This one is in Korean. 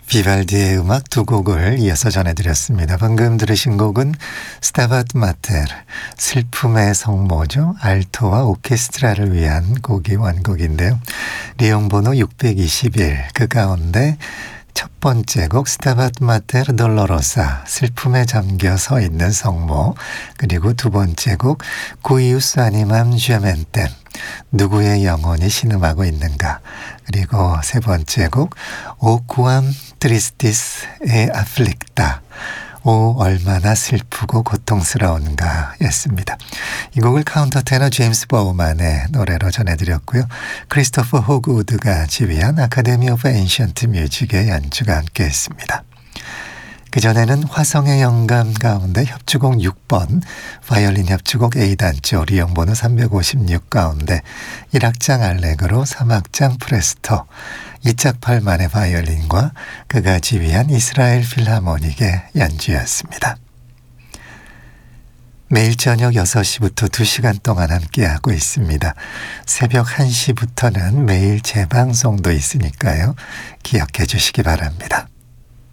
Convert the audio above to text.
비발디의 음악 두 곡을 이어서 전해드렸습니다. 방금 들으신 곡은 스타바트 마테르, 슬픔의 성모죠. 알토와 오케스트라를 위한 곡이 원곡인데요. 리용 번호 621, 그 가운데 첫 번째 곡 스타바트 마테르 돌로로사, 슬픔에 잠겨 서 있는 성모, 그리고 두 번째 곡 구이우스 아니맘 쥐멘템, 누구의 영혼이 신음하고 있는가, 그리고 세 번째 곡 오 쿠암 트리스티스 에 아플릭다, 오 얼마나 슬프고 고통스러운가 였습니다. 이 곡을 카운터 테너 제임스 버우만의 노래로 전해드렸고요. 크리스토퍼 호그우드가 지휘한 아카데미 오브 엔션트 뮤직의 연주가 함께했습니다. 그전에는 화성의 영감 가운데 협주곡 6번 바이올린 협주곡 A단조 리용 번호 356 가운데 1악장 알레그로 3악장 프레스토 2짝 8만의 바이올린과 그가 지휘한 이스라엘 필하모닉의 연주였습니다. 매일 저녁 6시부터 2시간 동안 함께하고 있습니다. 새벽 1시부터는 매일 재방송도 있으니까요. 기억해 주시기 바랍니다.